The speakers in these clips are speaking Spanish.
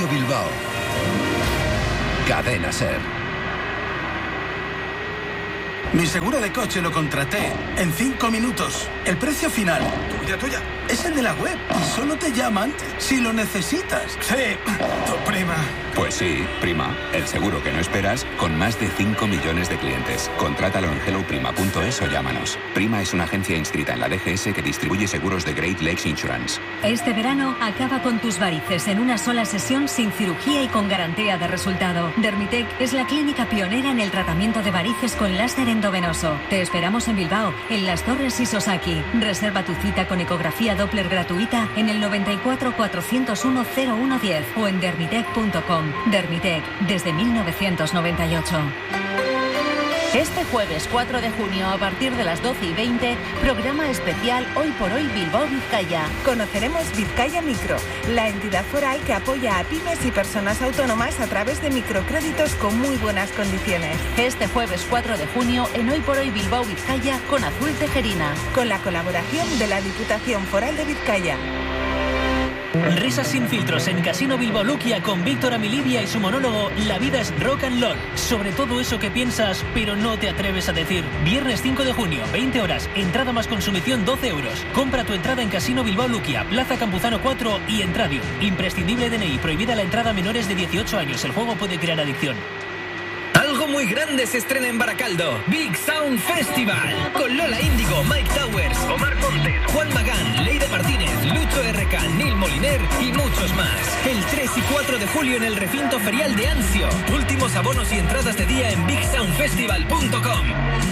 Radio Bilbao. Cadena SER. Mi seguro de coche lo contraté en 5 minutos. El precio final, tuya, es el de la web. Y solo te llaman si lo necesitas. Sí, tu prima. Pues sí, prima. El seguro que no esperas con más de 5 millones de clientes. Contrátalo en helloprima.es o llámanos. Prima es una agencia inscrita en la DGS que distribuye seguros de Great Lakes Insurance. Este verano acaba con tus varices en una sola sesión sin cirugía y con garantía de resultado. Dermitec es la clínica pionera en el tratamiento de varices con láser endovenoso. Te esperamos en Bilbao, en Las Torres y Sosaki. Reserva tu cita con ecografía Doppler gratuita en el 94 401 0110 o en dermitec.com. Dermitec, desde 1998. Este jueves 4 de junio, a partir de las 12:20, programa especial Hoy por Hoy Bilbao Vizcaya. Conoceremos Vizcaya Micro, la entidad foral que apoya a pymes y personas autónomas a través de microcréditos con muy buenas condiciones. Este jueves 4 de junio, en Hoy por Hoy Bilbao Vizcaya, con Azul Tejerina. Con la colaboración de la Diputación Foral de Vizcaya. Risas sin filtros en Casino Bilbao Luquia con Víctor Amilibia y su monólogo La vida es rock and roll. Sobre todo eso que piensas, pero no te atreves a decir. Viernes 5 de junio, 20 horas, entrada más consumición 12 euros. Compra tu entrada en Casino Bilbao Luquia, Plaza Campuzano 4 y en Radio. Imprescindible DNI, prohibida la entrada a menores de 18 años. El juego puede crear adicción. Algo muy grande se estrena en Baracaldo. Big Sound Festival. Con Lola Índigo, Mike Towers, Omar Montes, Juan Magán, Leire Martínez, Lucho RK, Neil Moliner y muchos más. El 3 y 4 de julio en el recinto ferial de Anzio. Últimos abonos y entradas de día en bigsoundfestival.com.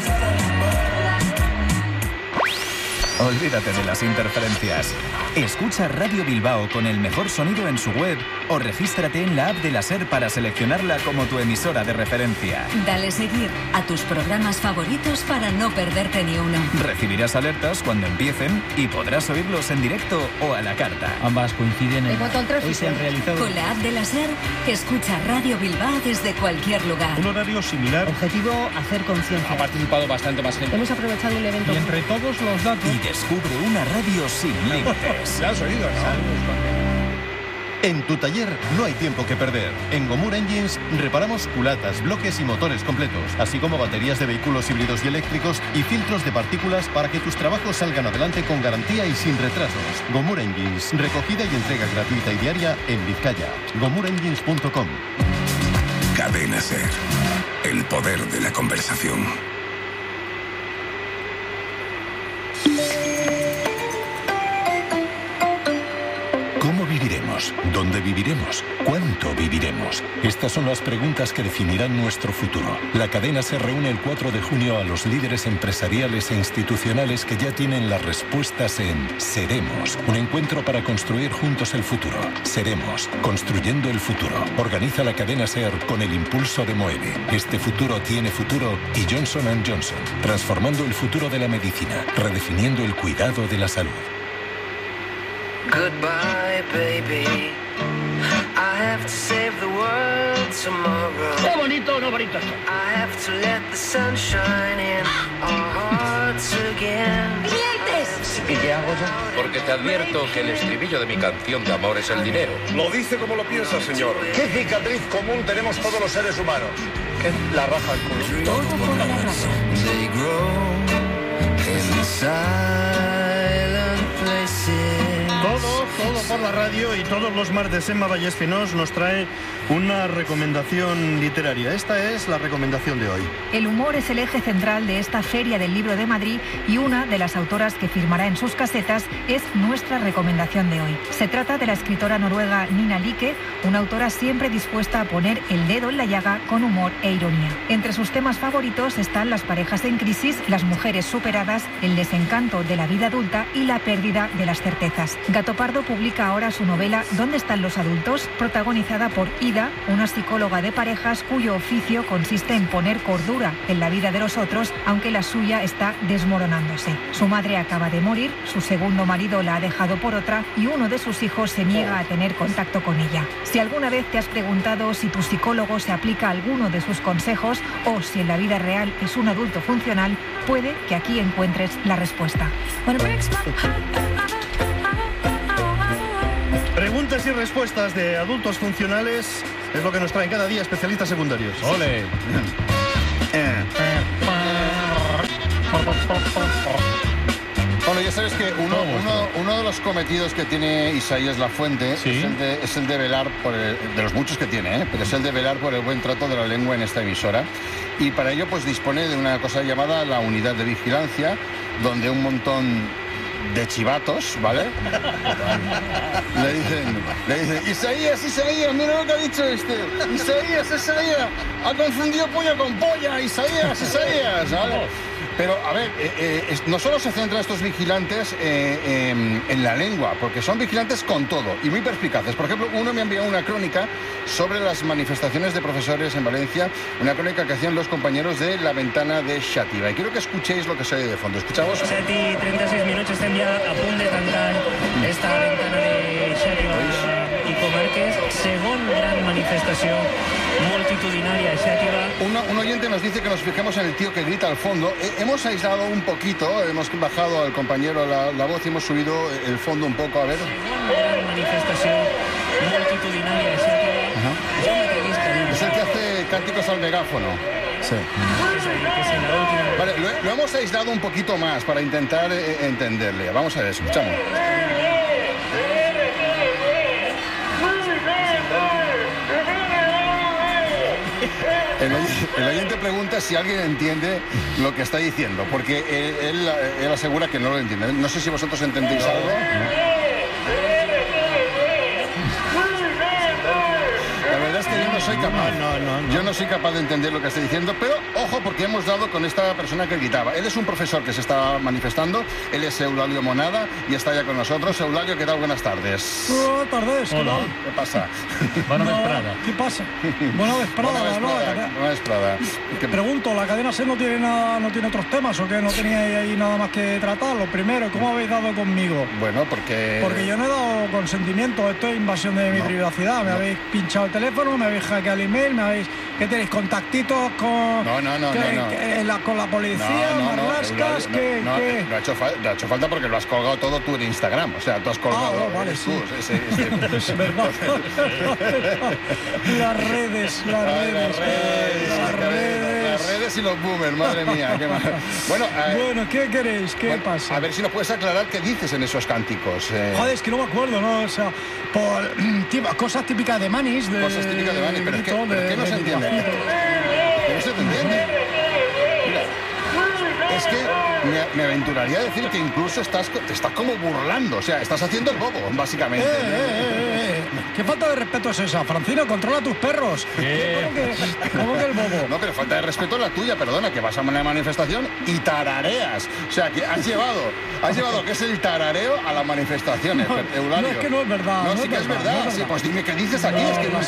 Olvídate de las interferencias. Escucha Radio Bilbao con el mejor sonido en su web o regístrate en la app de la SER para seleccionarla como tu emisora de referencia. Dale seguir a tus programas favoritos para no perderte ni uno. Recibirás alertas cuando empiecen y podrás oírlos en directo o a la carta. Ambas coinciden en... Hoy se han realizado... Con la app de la SER, escucha Radio Bilbao desde cualquier lugar. Un horario similar. Objetivo, hacer conciencia. Ha participado bastante más gente. Hemos aprovechado el evento. Y entre todos los datos... Y descubre una radio sin límites. ¿La has oído, no? En tu taller no hay tiempo que perder. En Gomur Engines reparamos culatas, bloques y motores completos, así como baterías de vehículos híbridos y eléctricos y filtros de partículas para que tus trabajos salgan adelante con garantía y sin retrasos. Gomur Engines, recogida y entrega gratuita y diaria en Vizcaya. GomurEngines.com. Cadena SER. El poder de la conversación. ¿Cómo viviremos? ¿Dónde viviremos? ¿Cuánto viviremos? Estas son las preguntas que definirán nuestro futuro. La cadena se reúne el 4 de junio a los líderes empresariales e institucionales que ya tienen las respuestas en Seremos, un encuentro para construir juntos el futuro. Seremos, construyendo el futuro. Organiza la cadena SER con el impulso de Moeve. Este futuro tiene futuro y Johnson & Johnson, transformando el futuro de la medicina, redefiniendo el cuidado de la salud. Goodbye, baby. I have to save the world tomorrow. ¿Qué bonito o no bonito? I have to let the sun shine in our hearts again. ¡Clientes! ¿Y qué hago yo? Porque te advierto que el estribillo de mi canción de amor es el dinero. Lo dice como lo piensa, señor. ¿Qué cicatriz común tenemos todos los seres humanos? ¿Qué? La raja al culo. Todo por la raza. They grow in silent places. Todo por la radio, y todos los martes Emma Vallespinós nos trae una recomendación literaria. Esta es la recomendación de hoy. El humor es el eje central de esta Feria del Libro de Madrid y una de las autoras que firmará en sus casetas es nuestra recomendación de hoy. Se trata de la escritora noruega Nina Like, una autora siempre dispuesta a poner el dedo en la llaga con humor e ironía. Entre sus temas favoritos están las parejas en crisis, las mujeres superadas, el desencanto de la vida adulta y la pérdida de las certezas. Gato Pardo publica ahora su novela ¿Dónde están los adultos?, protagonizada por Ida, una psicóloga de parejas cuyo oficio consiste en poner cordura en la vida de los otros, aunque la suya está desmoronándose. Su madre acaba de morir, su segundo marido la ha dejado por otra y uno de sus hijos se niega a tener contacto con ella. Si alguna vez te has preguntado si tu psicólogo se aplica a alguno de sus consejos o si en la vida real es un adulto funcional, puede que aquí encuentres la respuesta. Preguntas y respuestas de adultos funcionales es lo que nos traen cada día especialistas secundarios. ¡Ole! Bueno, ya sabes que uno de los cometidos que tiene Isaías Lafuente es el de velar de los muchos que tiene, pero es el de velar por el buen trato de la lengua en esta emisora. Y para ello pues dispone de una cosa llamada la unidad de vigilancia, donde un montón de chivatos, ¿vale? Le dicen, Isaías, mira lo que ha dicho este. Isaías, ha confundido pollo con polla, Isaías, ¿vale? Pero, a ver, no solo se centran estos vigilantes en la lengua, porque son vigilantes con todo y muy perspicaces. Por ejemplo, uno me ha enviado una crónica sobre las manifestaciones de profesores en Valencia, una crónica que hacían los compañeros de La Ventana de Xàtiva. Y quiero que escuchéis lo que se oye de fondo. ¿Escuchamos? 7:36 estem ja a punt de tancar esta Ventana de Xàtiva i Comarques. Segon gran manifestació multitudinaria a Xàtiva. Un oyente nos dice que nos fijemos en el tío que grita al fondo. Hemos aislado un poquito, hemos bajado al compañero la voz y hemos subido el fondo un poco, a ver. Gran manifestación multitudinaria a Xàtiva. Es el que hace cánticos al megáfono. Sí. Vale, lo hemos aislado un poquito más para intentar entenderle. Vamos a ver, escuchamos. El oyente pregunta si alguien entiende lo que está diciendo, porque él asegura que no lo entiende. No sé si vosotros entendéis algo. La verdad es que yo no soy capaz. Yo no soy capaz de entender lo que está diciendo, pero ojo, porque hemos dado con esta persona que gritaba. Él es un profesor que se está manifestando. Él es Eulalio Monada y está ya con nosotros. Eulalio, ¿qué tal? Buenas tardes. Buenas tardes. Hola. ¿Qué pasa? Buena vesprada. ¿Qué pasa? Buena vesprada. Pregunto, ¿la cadena SER no tiene otros temas o qué? ¿No teníais ahí nada más que tratar? Lo primero, ¿cómo habéis dado conmigo? Bueno, porque yo no he dado consentimiento. Esto es invasión de mi privacidad. Me habéis pinchado el teléfono, me habéis hackeado el email, ¿qué tenéis? ¿Contactitos con con la policía? ¿Marlascas? ¿Qué? No ha hecho falta porque lo has colgado todo tú en Instagram. O sea, tú has colgado... vale, sí. Es verdad. Las redes y los boomers, madre mía. Qué mal. Bueno, ¿qué queréis? ¿Qué pasa? A ver si nos puedes aclarar qué dices en esos cánticos. Joder, es que no me acuerdo, ¿no? O sea, cosas típicas de Manis. Cosas típicas de Manis, pero es que no se entiende. ¿Qué no se te entiende? Mira, es que me aventuraría a decir que incluso te estás como burlando. O sea, estás haciendo el bobo, básicamente. ¿Qué falta de respeto es esa, Francino? Controla a tus perros. ¿Cómo que el bobo? No, pero falta de respeto es la tuya, perdona, que vas a una manifestación y tarareas. O sea, que has llevado que es el tarareo a las manifestaciones, Eulalio. No, es que no es verdad. No, sí que es verdad. Sí, pues dime qué dices aquí. Es que no es...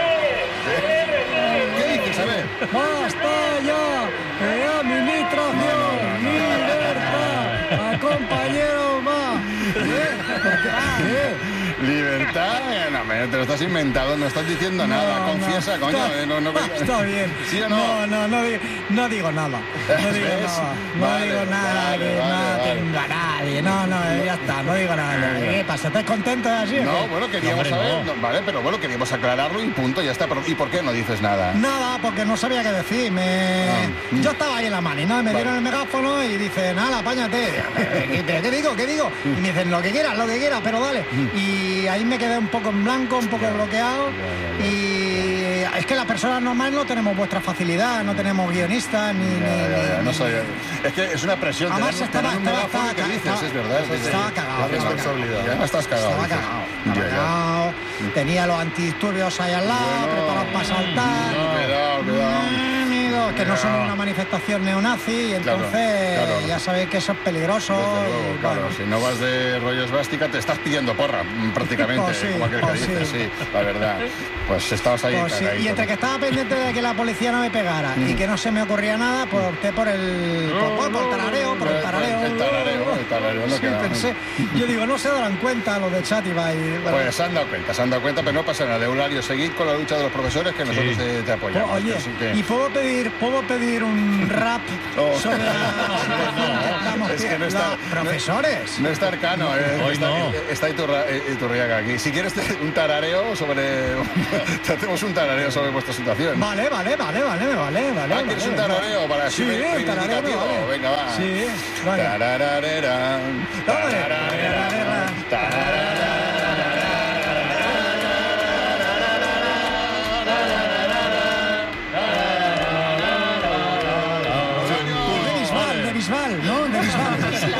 ¿Qué dices? A ver. ¡Basta ya! ¡Administración! ¡Libertad! ¡A compañeros más! ¿Qué? ¿Libertad? No, te lo estás inventando, no estás diciendo nada. Confiesa, coño. Está bien. ¿Sí o no? No digo nada. No digo nada, que no tengo a nadie. Ya está, no digo nada. ¿Qué pasa? ¿Estás contento así? No, bueno, queríamos saber. No, vale, pero bueno, queríamos aclararlo y punto, ya está. ¿Y por qué no dices nada? Nada, porque no sabía qué decir. Yo estaba ahí en la mani, ¿no? Me dieron el megáfono y dicen, nada, apáñate. ¿Qué digo? Y me dicen, lo que quieras, pero dale. Y ahí me quedé un poco en blanco, un poco bloqueado. Y es que las personas normales no tenemos vuestra facilidad, no tenemos guionistas no soy. Es que es una presión. Además, tener un megáfono que dices, es verdad. Estaba cagado. La responsabilidad. Ya no estás cagado. Estaba cagado. Tenía los antidisturbios ahí al lado, preparados para saltar. Cuidado. Que no son una manifestación neonazi y entonces ya sabéis que eso es peligroso. Claro, si no vas de rollo esvástica te estás pidiendo porra prácticamente, como aquel que dice, sí, la verdad. Pues estabas ahí. Y entre que estaba pendiente de que la policía no me pegara y que no se me ocurría nada, pues opté por el tarareo. El tarareo, no queda. Pensé, yo digo, no se darán cuenta los de Xàtiva. Pues se han dado cuenta, pero no pasa nada. Eulalio, seguid con la lucha de los profesores que nosotros te apoyamos. Oye, ¿y puedo pedir ¿puedo pedir un rap sobre Es que no está... profesores? No está Arcano, está Iturriaga aquí. Si quieres un tarareo sobre... te hacemos un tarareo sobre vuestra situación. Vale. ¿Quieres un tarareo para sí, un tarareo, vale. Venga, va. Sí, vale. Tarararera, tarararera, tarararera. De Bisbal.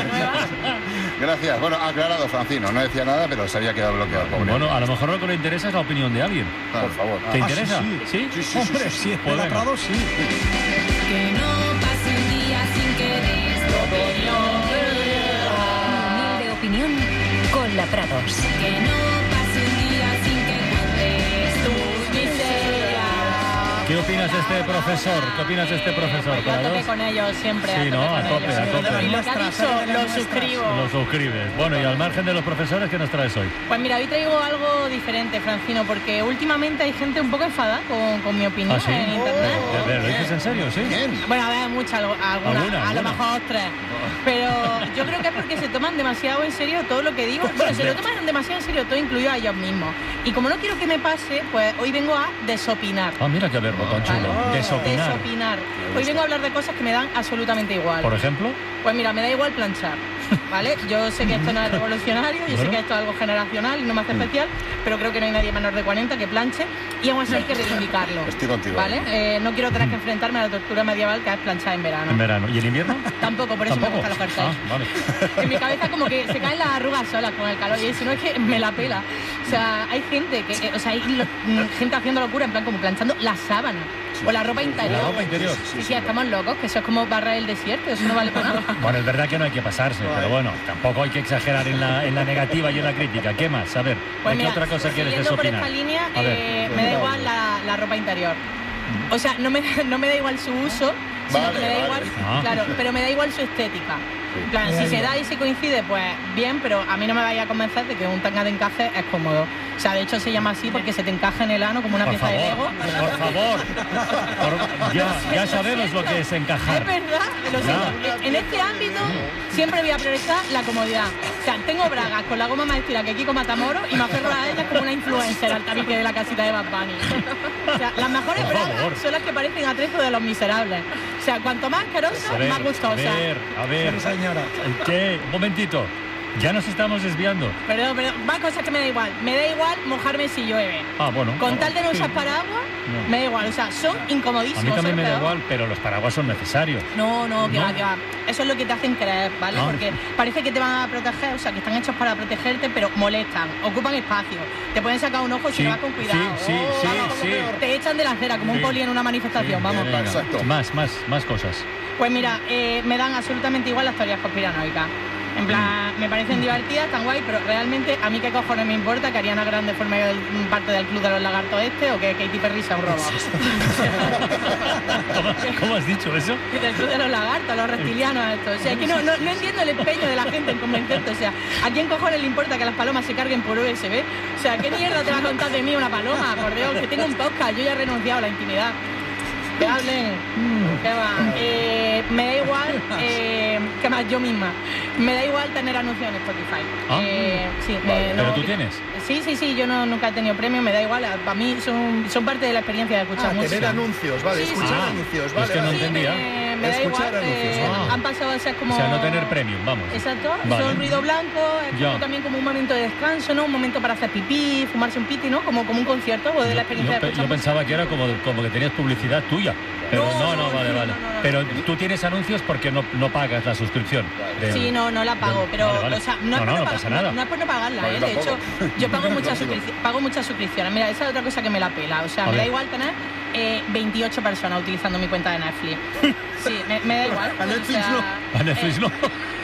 Gracias. Bueno, aclarado Francino, no decía nada, pero se había quedado bloqueado. Pobre. Bueno, a lo mejor lo que le interesa es la opinión de alguien. Por favor. ¿Te interesa? Sí. Hombre, sí, Pues la Prado sí. Que no pase un día sin que des tu opinión. Humilde opinión con la Prados. Que no pase un día sin que cuentes tus miserias. ¿Qué opinas de este profesor? Yo a tope con ellos siempre. Sí, ¿no? A tope. Y lo que ha dicho, lo suscribo. Lo suscribes. Bueno, y al margen de los profesores, ¿qué nos traes hoy? Pues mira, hoy traigo algo diferente, Francino, porque últimamente hay gente un poco enfadada con mi opinión en internet. ¿Lo dices en serio, sí? Bueno, a ver, muchas, alguna, a lo mejor 3. Pero yo creo que es porque se toman demasiado en serio todo lo que digo. Bueno, se lo toman demasiado en serio todo, incluido a ellos mismos. Y como no quiero que me pase, pues hoy vengo a desopinar. Ah, mira qué verbo tan chulo. Desopinar. Desopinar. Hoy vengo a hablar de cosas que me dan absolutamente igual. ¿Por ejemplo? Pues mira, me da igual planchar, ¿vale? Yo sé que esto no es revolucionario, yo sé que esto es algo generacional y no me hace especial, pero creo que no hay nadie menor de 40 que planche y aún así hay que reivindicarlo. Estoy contigo. ¿Vale? No quiero tener que enfrentarme a la tortura medieval que es planchar en verano. ¿En verano? ¿Y en invierno? Tampoco, por eso me gustan los jerseys. Vale. En mi cabeza como que se caen las arrugas solas con el calor y si no es que me la pela. O sea, hay gente que, gente haciendo locura en plan como planchando la sábana. O la ropa interior. La ropa interior. Sí, estamos locos, que eso es como barra del desierto, eso no vale para nada. Bueno, es verdad que no hay que pasarse, pero bueno, tampoco hay que exagerar en la negativa y en la crítica. ¿Qué más? A ver, pues ¿qué otra cosa quieres desopinar? Por esta línea, me da igual la ropa interior. O sea, no me da igual su uso, sino que me da igual, claro, pero me da igual su estética. En plan, si se da y se coincide, pues bien, pero a mí no me vaya a convencer de que un tanga de encaje es cómodo. O sea, de hecho se llama así porque se te encaja en el ano como una pieza de Lego. Por favor, ya sabemos lo que es encajar. Es verdad, en este ámbito siempre voy a priorizar la comodidad. O sea, tengo bragas con la goma más estira que Kiko Matamoros y me aferro a ellas como una influencer al tabique de la casita de Bad Bunny. O sea, las mejores bragas son las que parecen atrezo de los miserables. O sea, cuanto más asqueroso, más gustosa. A ver, señora. ¿Qué? Un momentito. Ya nos estamos desviando. Perdón, va cosas que me da igual. Me da igual mojarme si llueve. Ah, bueno. Con tal de no usar paraguas, me da igual. O sea, son incomodísimos. A mí también me da igual, pero los paraguas son necesarios. No, que va. Eso es lo que te hacen creer, ¿vale? Porque parece que te van a proteger, o sea, que están hechos para protegerte, pero molestan, ocupan espacio. Te pueden sacar un ojo si no vas con cuidado. Sí. Te echan de la acera como un poli en una manifestación, vamos. Exacto. Más cosas. Pues mira, me dan absolutamente igual las teorías conspiranoicas. En plan, me parecen divertidas, tan guay, pero realmente a mí qué cojones me importa que Ariana Grande forme parte del club de los lagartos o que Katy Perry sea un robot. ¿Cómo has dicho eso? Del club de los lagartos, los reptilianos estos. O sea, es que no entiendo el empeño de la gente en convencerte. O sea, ¿a quién cojones le importa que las palomas se carguen por USB? O sea, ¿qué mierda te va a contar de mí una paloma? Por Dios, que tengo un podcast, yo ya he renunciado a la intimidad. Que hablen, ¿qué va? Me da igual, ¿qué más? Yo misma. Me da igual tener anuncios en Spotify. Sí, ¿Pero tú tienes? Sí, yo nunca he tenido premio, me da igual. Para mí son parte de la experiencia de escuchar música. Tener anuncios, vale, escuchar anuncios, vale. Es que no entendía. Me da igual, han pasado a ser como... O sea, no tener premium, vamos. Exacto, son ruido blanco, es también como un momento de descanso, ¿no? Un momento para hacer pipí, fumarse un piti, ¿no? Como un concierto o de la experiencia de escuchar. Yo pensaba que era como que tenías publicidad tuya. Pero no, vale. Pero tú tienes anuncios porque no pagas la suscripción. Sí, no la pago, pero vale. O sea, no pasa nada. No es por no pagarla, ¿eh? De hecho, yo pago muchas suscripciones. Mira, esa es otra cosa que me la pela. O sea, me da igual tener 28 personas utilizando mi cuenta de Netflix. Sí, me da igual. A Netflix no. A Netflix no.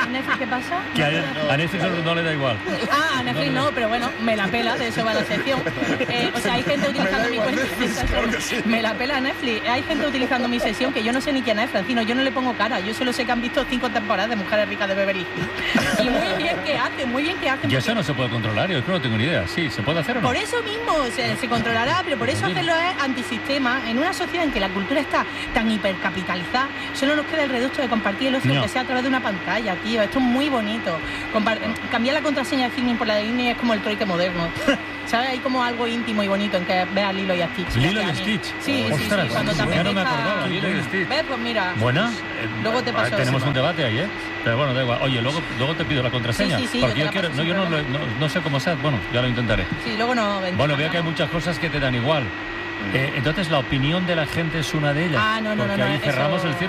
Netflix qué pasa? Que a Netflix no le da igual. A Netflix no, pero bueno, me la pela, de eso va la sección. O sea, hay gente utilizando mi cuenta. Me la pela Netflix. Hay gente utilizando mi sesión que yo no sé ni quién es, Francino. Yo no le pongo cara. Yo solo sé que han visto 5 temporadas de Mujeres Ricas de Beverly Hills. Y muy bien que hacen, muy bien que hacen. Y eso no se puede controlar, yo creo que no tengo ni idea. Sí, ¿se puede hacer o no? Por eso mismo se controlará, pero por eso hacerlo es antisistema. En una sociedad en que la cultura está tan hipercapitalizada, solo nos queda el reducto de compartir el ocio, que sea a través de una pantalla, tío. Esto es muy bonito. Cambiar la contraseña de Disney por la de Disney es como el trueque moderno. ¿Sabes? Hay como algo íntimo y bonito en que veas Lilo y Stitch. Lilo y Stitch. Sí, ostras, sí. Cuando ya no me acordaba, Lilo y Stitch. ¿Ves? Pues mira. Buena. Luego te paso. Tenemos un debate ahí, ¿eh? Pero bueno, da igual. Oye, luego te pido la contraseña. Sí, porque yo quiero. No sé cómo sea. Bueno, ya lo intentaré. Sí, luego no. Bueno, veo que hay muchas cosas que te dan igual. Entonces, la opinión de la gente es una de ellas. No. Porque ahí cerramos el círculo.